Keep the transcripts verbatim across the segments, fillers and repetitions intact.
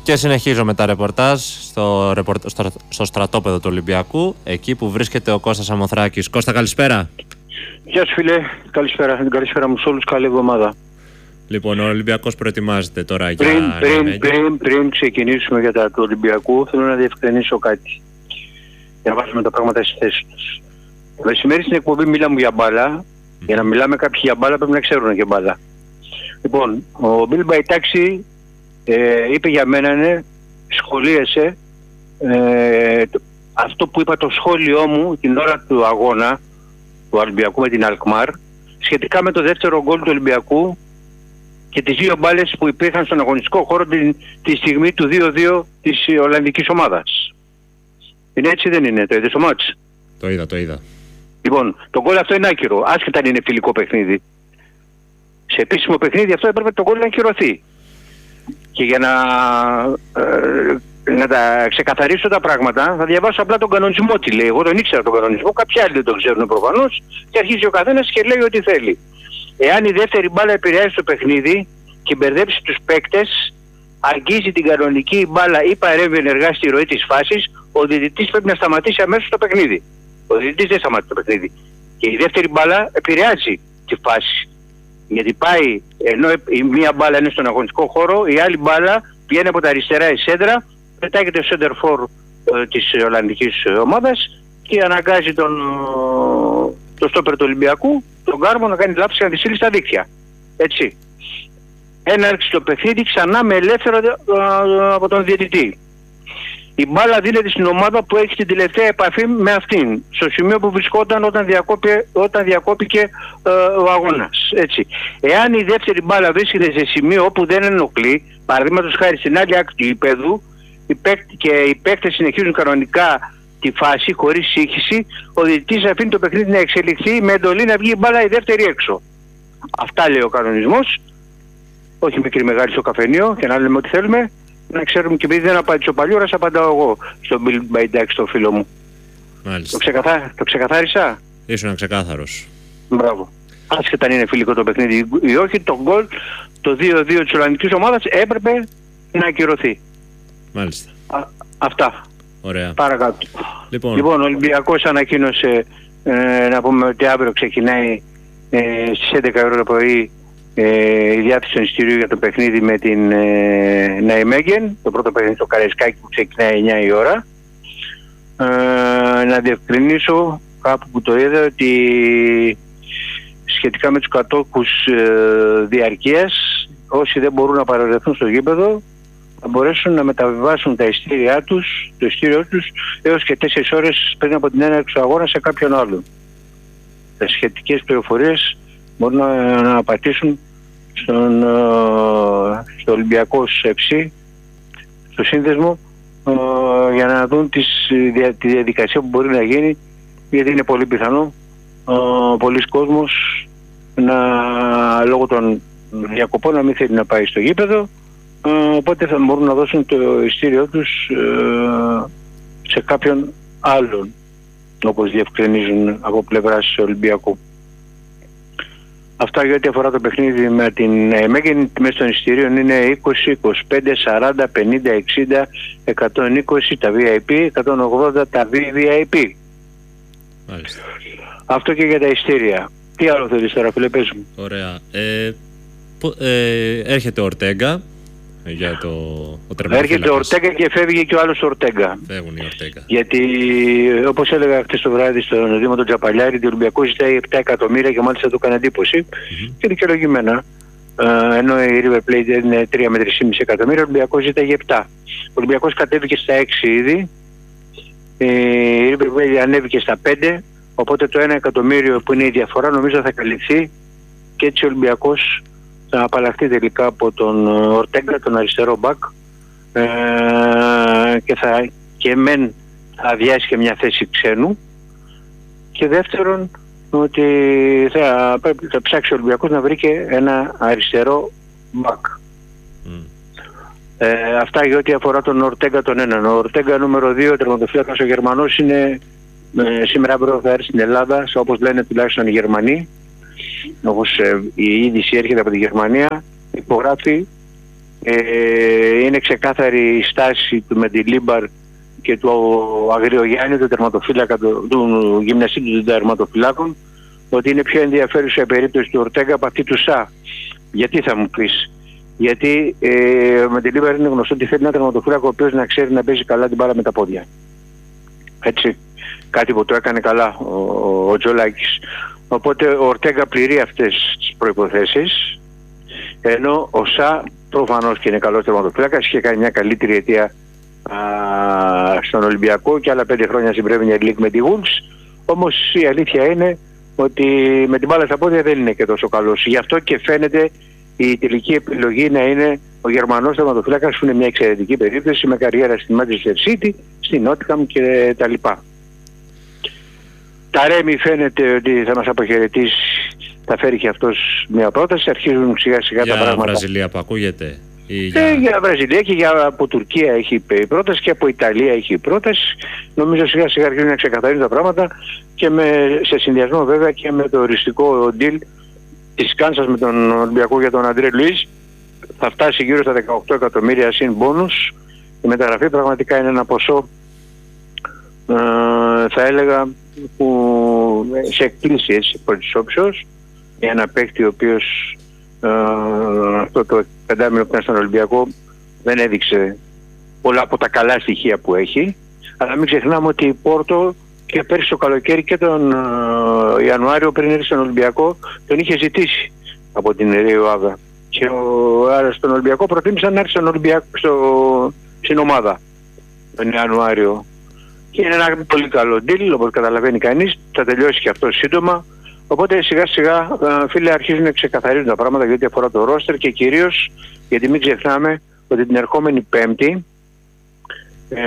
Και συνεχίζω με τα ρεπορτάζ στο, ρεπορτα... στο... στο στρατόπεδο του Ολυμπιακού, εκεί που βρίσκεται ο Κώστας Αμοθράκης. Κώστα, καλησπέρα. Γεια σου φίλε, καλησπέρα. Καλησπέρα μου σε όλους, καλή εβδομάδα. Λοιπόν, ο Ολυμπιακός προετοιμάζεται τώρα πριν, για... Πριν, πριν, πριν ξεκινήσουμε για τα του Ολυμπιακού, θέλω να διευκρινίσω κάτι. Για να βάζουμε τα πράγματα στη θέση τους. Το μεσημέρι στην εκπομπή μιλάμε για μπάλα. Mm. Για να μιλάμε κάποιοι για μπάλα πρέπει να ξέρουν και μπάλα. Λοιπόν, ο Μπιλ Μπαϊτάξη ε, είπε για μένα, ναι, σχολίασε ε, το, αυτό που είπα το σχόλιο μου την ώρα του αγώνα του Ολυμπιακού με την Αλκμάρ σχετικά με το δεύτερο γκολ του Ολυμπιακού και τις δύο μπάλες που υπήρχαν στον αγωνιστικό χώρο την, τη στιγμή του δύο δύο της Ολλανδικής ομάδας. Είναι έτσι, δεν είναι? Το είδες το μάτς? Το είδα, το είδα. Λοιπόν, το γκολ αυτό είναι άκυρο, άσχετα αν είναι φιλικό παιχνίδι. Σε επίσημο παιχνίδι αυτό έπρεπε το γκολ να ακυρωθεί. Και για να, ε, να τα ξεκαθαρίσω τα πράγματα, θα διαβάσω απλά τον κανονισμό τι λέει. Εγώ τον ήξερα τον κανονισμό, κάποιοι άλλοι δεν τον ξέρουν προφανώς, και αρχίζει ο καθένας και λέει ό,τι θέλει. Εάν η δεύτερη μπάλα επηρεάζει το παιχνίδι και μπερδέψει τους παίκτες, αγγίζει την κανονική μπάλα ή παρέμβει ενεργά στη ροή της φάσης, ο διαιτητής πρέπει να σταματήσει αμέσως το παιχνίδι. Ο διαιτητής δεν σταματεί το παιχνίδι. Και η δεύτερη μπάλα επηρεάζει τη φάση. Γιατί πάει, ενώ η μία μπάλα είναι στον αγωνιστικό χώρο, η άλλη μπάλα πηγαίνει από τα αριστερά η σέντρα, πετάγεται στο center for ε, της Ολλανδικής ομάδας και αναγκάζει τον, το στόπερ του Ολυμπιακού, τον Κάρμο, να κάνει λάθος και να τη στείλει στα δίκτυα. Έτσι. Έναρξη το παιχνίδι ξανά με ελεύθερο ε, από τον διαιτητή. Η μπάλα δίνεται στην ομάδα που έχει την τελευταία επαφή με αυτήν, στο σημείο που βρισκόταν όταν, διακόπη, όταν διακόπηκε ε, ο αγώνας. Έτσι. Εάν η δεύτερη μπάλα βρίσκεται σε σημείο όπου δεν ενοχλεί, παραδείγματος χάρη στην άλλη άκρη του γηπέδου, και οι παίκτες συνεχίζουν κανονικά τη φάση χωρίς σύγχυση, ο διαιτητής αφήνει το παιχνίδι να εξελιχθεί με εντολή να βγει η μπάλα η δεύτερη έξω. Αυτά λέει ο κανονισμός. Όχι μικρή μεγάλη στο καφενείο και να λέμε ό,τι θέλουμε. Να ξέρουμε, και επειδή δεν απάντησε ο Παλιούρας, απαντάω εγώ στον Μπιλ Μπαϊτάξη, τον φίλο μου. Μάλιστα. Το, ξεκαθά... το ξεκαθάρισα. Ήσουν ξεκάθαρος. Μπράβο. Άσχετα αν είναι φιλικό το παιχνίδι ή όχι, το γκολ, το δύο δύο της Ολλανδικής ομάδας έπρεπε να ακυρωθεί. Μάλιστα. Α, αυτά. Ωραία. Παρακάτω. Λοιπόν, λοιπόν ο Ολυμπιακός ανακοίνωσε ε, να πούμε ότι αύριο ξεκινάει ε, στις έντεκα ώρα το πρωί Ε, η διάθεση των εισιτήριου για το παιχνίδι με την ε, Ναϊμέγεν, το πρώτο παιχνίδι στο Καραϊσκάκι που ξεκινάει εννιά η ώρα. Ε, να διευκρινίσω κάπου που το είδα ότι σχετικά με τους κατόχους ε, διαρκείας, όσοι δεν μπορούν να παρευρεθούν στο γήπεδο θα μπορέσουν να μεταβιβάσουν τα εισιτήριά τους, το εισιτήριό τους έως και τέσσερις ώρες πριν από την έναρξη του αγώνα σε κάποιον άλλον. Τα σχετικές πληροφορίες μπορούν να, να πατήσουν στον, στο Ολυμπιακό ΕΨΗ, στο σύνδεσμο, για να δουν τις, τη διαδικασία που μπορεί να γίνει, γιατί είναι πολύ πιθανό πολλοί κόσμος να, λόγω των διακοπών να μην θέλει να πάει στο γήπεδο, οπότε θα μπορούν να δώσουν το ειστήριό τους σε κάποιον άλλον, όπως διευκρινίζουν από πλευράς Ολυμπιακού. Αυτά για ό,τι αφορά το παιχνίδι με την Μέγενη. Οι τιμές των εισιτηρίων είναι είκοσι, είκοσι πέντε, σαράντα, πενήντα, εξήντα, εκατόν είκοσι τα βι άι πι, εκατόν ογδόντα τα βι βι άι πι. Μάλιστα. Αυτό και για τα εισιτήρια. Τι άλλο θέλεις τώρα, φίλε, πες μου. Ωραία. Ε, πο, ε, έρχεται ο Ορτέγκα για το ο Έρχεται ο Ορτέγκα και φεύγει και ο άλλος Ορτέγκα. Φεύγουν οι Ορτέγκα. Γιατί, όπως έλεγα χτες το βράδυ στον Δήμο τον Τζαπαλιάρη, το Ολυμπιακό ζητάει επτά εκατομμύρια και μάλιστα του έκανε εντύπωση. Mm-hmm. Και δικαιολογημένα. Ε, ενώ η River Plate είναι τρία με τρία κόμμα πέντε εκατομμύρια, ο Ολυμπιακός ζητάει επτά. Ο Ολυμπιακός κατέβηκε στα έξι ήδη. Η River Plate ανέβηκε στα πέντε. Οπότε το ένα εκατομμύριο που είναι η διαφορά νομίζω θα καλυφθεί και έτσι ο Ολυμπιακός θα απαλλαχθεί τελικά από τον Ορτέγκα, τον αριστερό μπακ, ε, και, θα, και μεν θα αδειάσει και μια θέση ξένου, και δεύτερον ότι θα, πρέπει, θα ψάξει ο Ολυμπιακός να βρει και ένα αριστερό μπακ. Mm. Ε, αυτά για ό,τι αφορά τον Ορτέγκα τον έναν. Ο Ορτέγκα νούμερο δύο, τερματοφύλακας ο Γερμανός, είναι ε, σήμερα αύριο θα έρθει στην Ελλάδα, όπως λένε τουλάχιστον οι Γερμανοί. Όπως ε, η είδηση έρχεται από τη Γερμανία, υπογράφει Ε, είναι ξεκάθαρη η στάση του Μεντιλίμπαρ και του Αγριογιάννη, του τερματοφύλακα, του, του γυμναστή των τερματοφυλάκων, ότι είναι πιο ενδιαφέρουσα η περίπτωση του Ορτέγκα από αυτή του Σα. Γιατί θα μου πεις? Γιατί ε, ο Μεντιλίμπαρ είναι γνωστό ότι θέλει ένα τερματοφύλακο ο οποίος να ξέρει να παίζει καλά την μπάλα με τα πόδια. Έτσι. Κάτι που το έκανε καλά ο, ο, ο Τζολάκης. Οπότε ο Ορτέγκα πληρεί αυτές τις προϋποθέσεις, ενώ ο Σα προφανώς και είναι καλός τερματοφύλακας, είχε κάνει μια καλύτερη αιτία α, στον Ολυμπιακό και άλλα πέντε χρόνια στην Premier League με τη Wolves. Όμως η αλήθεια είναι ότι με την μπάλα στα πόδια δεν είναι και τόσο καλός. Γι' αυτό και φαίνεται η τελική επιλογή να είναι ο Γερμανός τερματοφύλακας, που είναι μια εξαιρετική περίπτωση, με καριέρα στην Manchester City, στην Nottingham και τα λοιπά. Τα Ρέμι φαίνεται ότι θα μας αποχαιρετήσει, θα φέρει και αυτός μια πρόταση, αρχίζουν σιγά σιγά για τα πράγματα. Για Βραζιλία που ακούγεται? Ή για... Ε, για Βραζιλία και για, από Τουρκία έχει η πρόταση και από Ιταλία έχει η πρόταση. Νομίζω σιγά σιγά αρχίζουν να ξεκαθαρίζουν τα πράγματα και με, σε συνδυασμό βέβαια και με το οριστικό deal της Κάνσας με τον Ολυμπιακό για τον Αντρέ Λουίς, θα φτάσει γύρω στα δεκαοκτώ εκατομμύρια συν μπόνους. Η μεταγραφή πραγματικά είναι ένα ποσό, ε, θα έλεγα, που σε εκπλήσει έτσι πρώτης όψεως, για ένα παίκτη ο οποίος ε, αυτό το πεντάμινο που ήταν στον Ολυμπιακό δεν έδειξε πολλά από τα καλά στοιχεία που έχει. Αλλά μην ξεχνάμε ότι η Πόρτο και πέρσι το καλοκαίρι και τον ε, Ιανουάριο πριν έρθει στον Ολυμπιακό τον είχε ζητήσει από την Ρέο Άβα. Και ο, άρα στον Ολυμπιακό προτίμησαν να έρθει στον Ολυμπιακό, στο, στην ομάδα τον Ιανουάριο. Και είναι ένα πολύ καλό deal, όπως καταλαβαίνει κανείς, θα τελειώσει και αυτό σύντομα. Οπότε σιγά σιγά, φίλοι, αρχίζουν να ξεκαθαρίζουν τα πράγματα γιατί αφορά το ρόστερ και κυρίως γιατί μην ξεχνάμε ότι την ερχόμενη Πέμπτη, ε,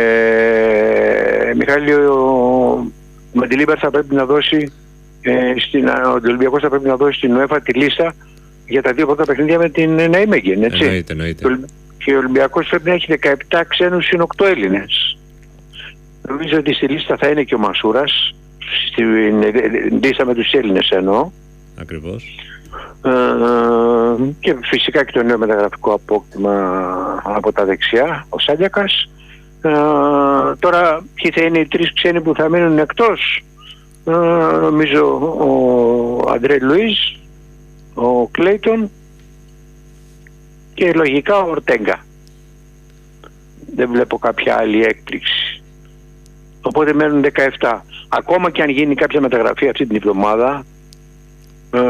Μιχάλη, ο Μεντιλίμπαρ θα πρέπει να δώσει, ε, στην, ο Ολυμπιακός θα πρέπει να δώσει στην UEFA τη λίστα για τα δύο πρώτα παιχνίδια με την Ναϊμέγεν, έτσι. Εννοείται, εννοείται. Και ο Ολυμπιακός πρέπει να έχει δεκαεπτά ξένους συν οκτώ Έλληνες. Νομίζω ότι στη λίστα θα είναι και ο Μασούρας, στην λίστα με τους Έλληνες εννοώ. Ακριβώς. Ε, και φυσικά και το νέο μεταγραφικό απόκτημα από τα δεξιά, ο Σάλιακας. Ε, τώρα ποιοι θα είναι οι τρεις ξένοι που θα μείνουν εκτός? Ε, νομίζω ο Αντρέ Λουίς, ο Κλέιτον και λογικά ο Ορτέγκα. Δεν βλέπω κάποια άλλη έκπληξη. Οπότε μένουν δεκαεπτά. Ακόμα και αν γίνει κάποια μεταγραφή αυτή την εβδομάδα, ε,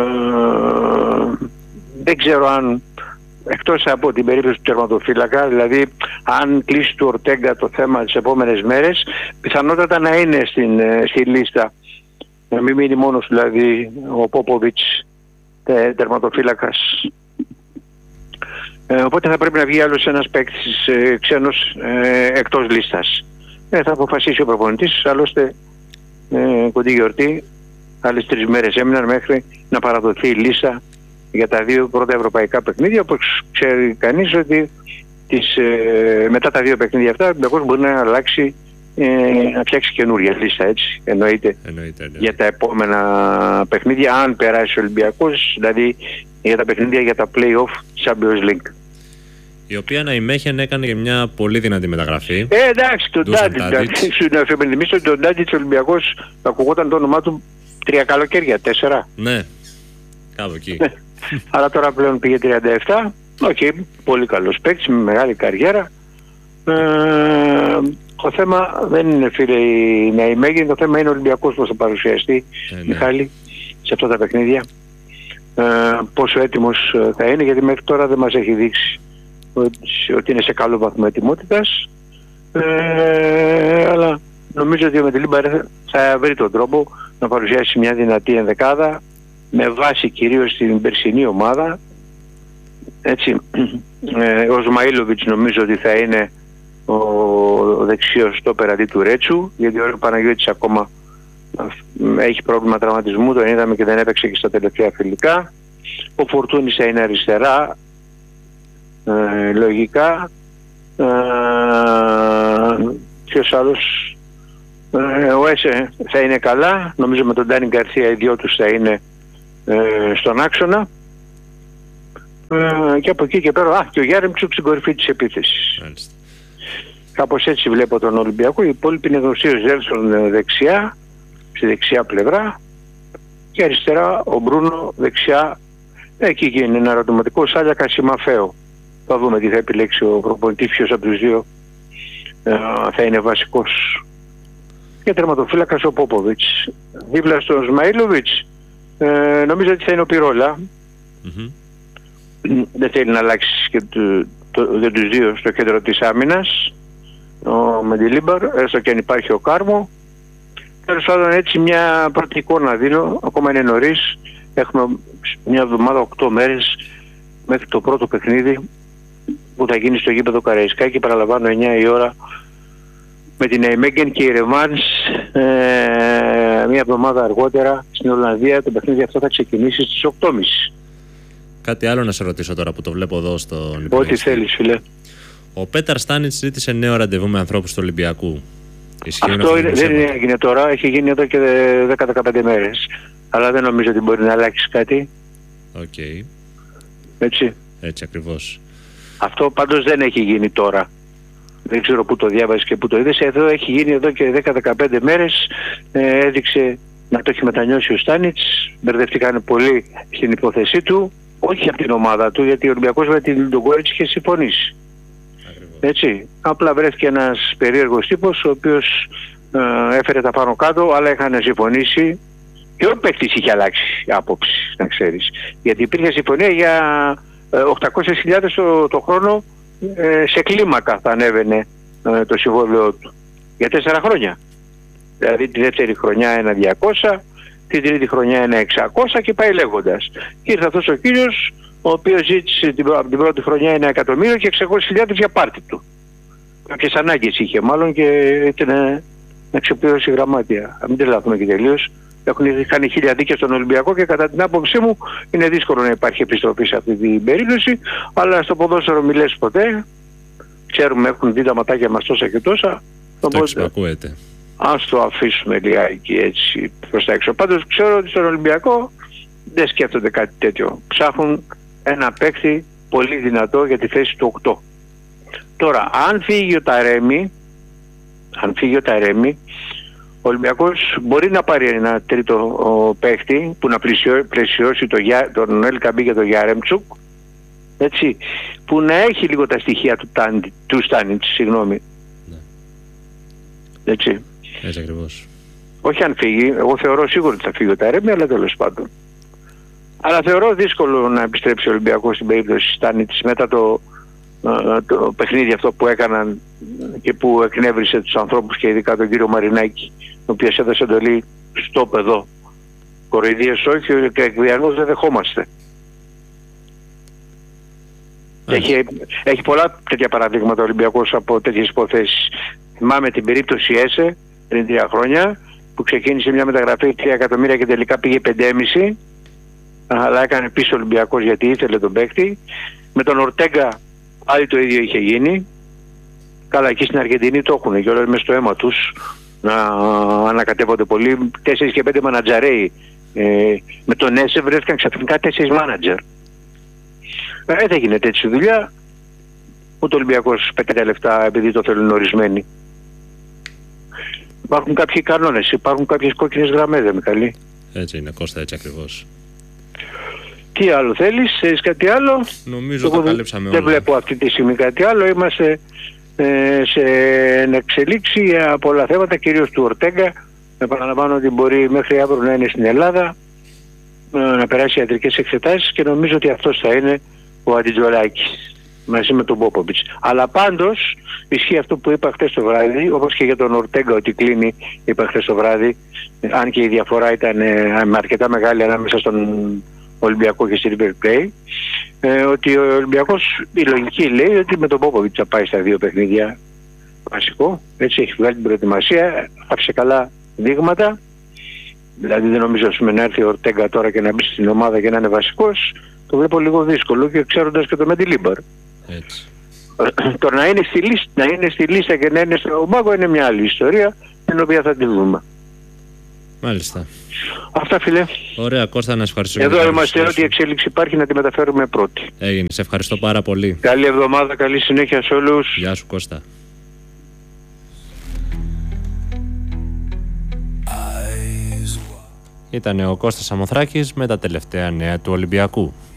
δεν ξέρω αν, εκτός από την περίπτωση του τερματοφύλακα, δηλαδή αν κλείσει του Ορτέγκα το θέμα τις επόμενες μέρες, πιθανότατα να είναι στην, στη λίστα. Να μην μείνει μόνος δηλαδή ο Πόποβιτς, τε, τερματοφύλακας. Ε, οπότε θα πρέπει να βγει άλλος ένας παίκτης ε, ξένος ε, εκτός λίστας. Ε, θα αποφασίσει ο προπονητής, άλλωστε ε, κοντή γιορτή, άλλες τρεις μέρες έμειναν μέχρι να παραδοθεί η λίστα για τα δύο πρώτα ευρωπαϊκά παιχνίδια, όπως ξέρει κανείς ότι τις, ε, μετά τα δύο παιχνίδια αυτά ο Ολυμπιακός μπορεί να αλλάξει, ε, να φτιάξει καινούργια λίστα, έτσι, εννοείται, εννοείται, εννοείται. για τα επόμενα παιχνίδια, αν περάσει ο Ολυμπιακός, δηλαδή για τα παιχνίδια για τα play-off Champions League. Η οποία Ναϊμέχεν έκανε και μια πολύ δυνατή μεταγραφή. Ε, εντάξει, τον Τάντιτς. Να σου υπενθυμίσω ότι τον Τάντιτς Ολυμπιακός ακουγόταν το όνομά του τρία καλοκαίρια, τέσσερα. Ναι, κάπου εκεί. Αλλά τώρα πλέον πήγε τριάντα επτά. Οκ, okay, πολύ καλός παίκτης, με μεγάλη καριέρα. Ε, το θέμα δεν είναι, φίλε, η Ναϊμέχεν, το θέμα είναι ο Ολυμπιακός πώς θα παρουσιαστεί, ε, ναι. Μιχάλη, σε αυτά τα παιχνίδια. Ε, πόσο έτοιμος θα είναι, γιατί μέχρι τώρα δεν μας έχει δείξει ότι είναι σε καλό βαθμό ετοιμότητας, ε, αλλά νομίζω ότι ο Μεντιλίμπαρ θα βρει τον τρόπο να παρουσιάσει μια δυνατή ενδεκάδα με βάση κυρίως την περσινή ομάδα, έτσι. ε, ο Σμαΐλοβιτς νομίζω ότι θα είναι ο, ο δεξιός στόπερ αντί του Ρέτσου, γιατί ο Παναγιώτης ακόμα έχει πρόβλημα τραυματισμού, τον είδαμε και δεν έπαιξε και στα τελευταία φιλικά. Ο Φορτούνης θα είναι αριστερά, Ε, λογικά. Ε, ποιος άλλος? Ε, ο Έσε θα είναι καλά. Νομίζω με τον Ντάνι Γκαρσία οι δυο τους θα είναι ε, στον άξονα. Ε, και από εκεί και πέρα, α, και ο Γιάρεμτσουκ στην κορυφή της επίθεσης. Μάλιστα. Κάπως έτσι βλέπω τον Ολυμπιακό. Οι υπόλοιποι είναι γνωστοί, ο Ζέλσον δεξιά, στη δεξιά πλευρά, και αριστερά ο Μπρούνο δεξιά. Εκεί γίνει ένα ερωτηματικό, Σάλιακα Σιμαφέο. Θα δούμε τι θα επιλέξει ο προπονητής, ποιος από τους δύο ε, θα είναι βασικός. Και τερματοφύλακας ο Πόποβιτς. Δίπλα στον Σμαΐλοβιτς ε, νομίζω ότι θα είναι ο Πυρόλα. Mm-hmm. Δεν θέλει να αλλάξει και του, το, για τους δύο στο κέντρο της άμυνας. Ο Μεντιλίμπαρ, έστω και αν υπάρχει ο Κάρμο. Τέλος πάντων, έτσι μια πρώτη εικόνα δίνω, ακόμα είναι νωρίς. Έχουμε μια εβδομάδα, οκτώ μέρες μέχρι το πρώτο παιχνίδι που θα γίνει στο γήπεδο Καραϊσκάκη, παραλαμβάνω εννιά η ώρα, με την Ναϊμέγγεν και η Ρεβάνς ε, μια εβδομάδα αργότερα στην Ολλανδία. Το παιχνίδι αυτό θα ξεκινήσει στις οκτώ και μισή. Κάτι άλλο να σε ρωτήσω τώρα που το βλέπω εδώ στον υπολογιστή. Ό,τι θέλεις, φίλε. Ο Πέταρ Στάνιτς ζήτησε νέο ραντεβού με ανθρώπους του Ολυμπιακού. Ισχύει Αυτό είναι, δεν έγινε τώρα, έχει γίνει εδώ και δέκα με δεκαπέντε μέρες. Αλλά δεν νομίζω ότι μπορεί να αλλάξει κάτι. Οκ. Okay. Έτσι. Έτσι ακριβώς. Αυτό πάντως δεν έχει γίνει τώρα. Δεν ξέρω πού το διάβασες και πού το είδες. Εδώ έχει γίνει εδώ και δέκα με δεκαπέντε μέρες. Ε, έδειξε να το έχει μετανιώσει ο Στάνιτς. Μπερδευτήκαν πολύ στην υπόθεσή του. Όχι από την ομάδα του, γιατί ο Ολυμπιακός με την Ντογκόριτς είχε συμφωνήσει. Ακριβώς. Έτσι. Απλά βρέθηκε ένας περίεργος τύπος, ο οποίος ε, έφερε τα πάνω κάτω, αλλά είχαν συμφωνήσει. Και ο παίκτης είχε αλλάξει άποψη, να ξέρεις. Γιατί υπήρχε συμφωνία για ε, οκτακόσιες χιλιάδες το, το χρόνο, ε, σε κλίμακα θα ανέβαινε ε, το συμβόλαιο του. Για τέσσερα χρόνια. Δηλαδή τη δεύτερη χρονιά ένα διακόσια, την τρίτη χρονιά ένα εξακόσια και πάει λέγοντας. Και ήρθε αυτός ο κύριος, ο οποίος ζήτησε την, από την πρώτη χρονιά ένα εκατομμύριο και εξακόσιες χιλιάδες για πάρτι του. Κάποιες ανάγκες είχε μάλλον και ήταν να ξεπληρώσει γραμμάτια. Αν μην τρελαθούμε και τελείως. Έχουν κάνει χίλια δίκαια στον Ολυμπιακό και κατά την άποψή μου είναι δύσκολο να υπάρχει επιστροφή σε αυτή την περίπτωση. Αλλά στο ποδόσφαιρο μη λες ποτέ. Ξέρουμε, έχουν δει τα ματάκια μας τόσα και τόσα. Το εξυπακούεται. Ας το αφήσουμε λιγάκι έτσι προς τα έξω. Πάντως ξέρω ότι στον Ολυμπιακό δεν σκέφτονται κάτι τέτοιο. Ψάχνουν ένα παίκτη πολύ δυνατό για τη θέση του οκτώ. Τώρα, αν φύγει ο Ταρέμι, αν φύγει ο Ταρέμι, ο Ολυμπιακός μπορεί να πάρει ένα τρίτο ο, παίχτη που να πλησιώσει, πλησιώσει το, τον Ελκαμπή και τον Γιάρεμτσουκ, έτσι, που να έχει λίγο τα στοιχεία του, του Στάνιτς, συγγνώμη. Ναι. Έτσι. Έτσι ακριβώς. Όχι αν φύγει, εγώ θεωρώ σίγουρο ότι θα φύγει ο Ταρέμι, αλλά τέλος πάντων. Αλλά θεωρώ δύσκολο να επιστρέψει ο Ολυμπιακός στην περίπτωση Στάνιτς μετά το, το παιχνίδι αυτό που έκαναν και που εκνεύρισε τους ανθρώπους και ειδικά τον κύριο Μαρινάκη, ο οποίος έδωσε εντολή στο παιδό. Κοροϊδίες όχι και εκδιανούς δεν δεχόμαστε. Έχει, έχει πολλά τέτοια παραδείγματα ο Ολυμπιακός από τέτοιες υποθέσεις. Θυμάμαι την περίπτωση ΕΣΕ πριν τρία χρόνια που ξεκίνησε μια μεταγραφή τρία εκατομμύρια και τελικά πήγε πέντε κόμμα πέντε, αλλά έκανε πίσω ο Ολυμπιακός γιατί ήθελε τον παίκτη. Με τον Ορτέγκα πάλι το ίδιο είχε γίνει. Καλά, εκεί στην Αργεντινή το έχουν και όλα μέσα στο αίμα τους να ανακατεύονται πολύ. Τέσσερις και πέντε μανατζαρέοι. Ε, με τον ΕΣΕ βρέθηκαν ξαφνικά τέσσερις μάνατζερ. Ε, δεν γίνεται έτσι δουλειά. Ούτε ο Ολυμπιακός πετάει λεφτά επειδή το θέλουν ορισμένοι. Υπάρχουν κάποιοι κανόνες, υπάρχουν κάποιες κόκκινες γραμμές, δεν με καλή. Έτσι είναι, Κώστα, έτσι ακριβώς. Τι άλλο θέλεις, θέλεις κάτι άλλο? Νομίζω το κάλυψαμε όλα. Δεν βλέπω αυτή τη στιγμή κάτι άλλο. Είμαστε ε, σε εξελίξη για πολλά θέματα, κυρίως του Ορτέγκα. Επαναλαμβάνω ότι μπορεί μέχρι αύριο να είναι στην Ελλάδα, ε, να περάσει ιατρικές εξετάσεις και νομίζω ότι αυτός θα είναι ο Αντιτζολάκης μαζί με τον Πόποβιτς. Αλλά πάντως ισχύει αυτό που είπα χθες το βράδυ, όπως και για τον Ορτέγκα ότι κλείνει, είπα χθες το βράδυ, αν και η διαφορά ήταν ε, αρκετά μεγάλη ανάμεσα στον Ολυμπιακό και στη River Plate, ε, ότι ο Ολυμπιακός, η λογική λέει ότι με τον Πόποβιτς θα πάει στα δύο παιχνίδια βασικό, έτσι έχει βγάλει την προετοιμασία, άφησε καλά δείγματα, δηλαδή δεν νομίζω πούμε, να έρθει ο Ορτέγκα τώρα και να μπει στην ομάδα και να είναι βασικός, το βλέπω λίγο δύσκολο και ξέροντας και το Μεντιλίμπαρ. Έτσι. Το να είναι, στη λίστα, να είναι στη λίστα και να είναι στο μπάγκο είναι μια άλλη ιστορία, την οποία θα τη δούμε. Μάλιστα. Αυτά, φίλε. Ωραία, Κώστα, να σε ευχαριστώ. Εδώ είμαστε. Ό,τι εξέλιξη υπάρχει να τη μεταφέρουμε πρώτη. Έγινε. Σε ευχαριστώ πάρα πολύ. Καλή εβδομάδα, καλή συνέχεια σε όλους. Γεια σου, Κώστα. Ήταν ο Κώστας Σαμοθράκης με τα τελευταία νέα του Ολυμπιακού.